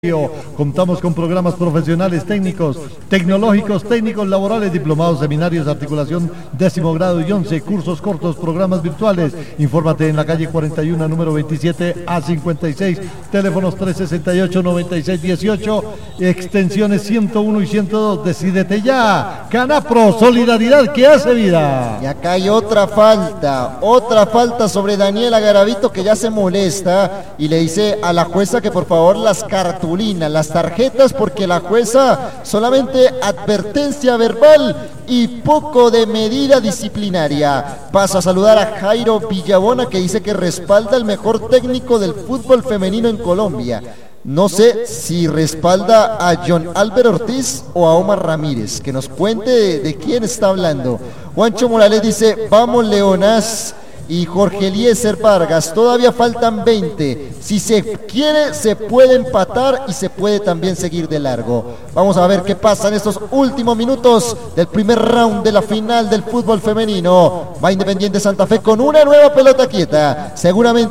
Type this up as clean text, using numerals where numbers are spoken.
Contamos con programas profesionales, técnicos, tecnológicos, técnicos, laborales, diplomados, seminarios, articulación, 10º grado y 11, cursos cortos, programas virtuales. Infórmate en la calle 41, número 27 a 56, teléfonos 368-9618, extensiones 101 y 102. Decídete ya. Canapro, solidaridad que hace vida. Y acá hay otra falta sobre Daniela Garavito, que ya se molesta y le dice a la jueza que por favor las las tarjetas, porque la jueza solamente advertencia verbal y poco de medida disciplinaria. Pasa a saludar a Jairo Villabona, que dice que respalda el mejor técnico del fútbol femenino en Colombia. No sé si respalda a John Álvaro Ortiz o a Omar Ramírez, que nos cuente de quién está hablando. Juancho Morales dice, vamos Leonas. Y Jorge Eliezer Vargas, todavía faltan 20. Si se quiere, se puede empatar y se puede también seguir de largo. Vamos a ver qué pasa en estos últimos minutos del primer round de la final del fútbol femenino. Va Independiente Santa Fe con una nueva pelota quieta. Seguramente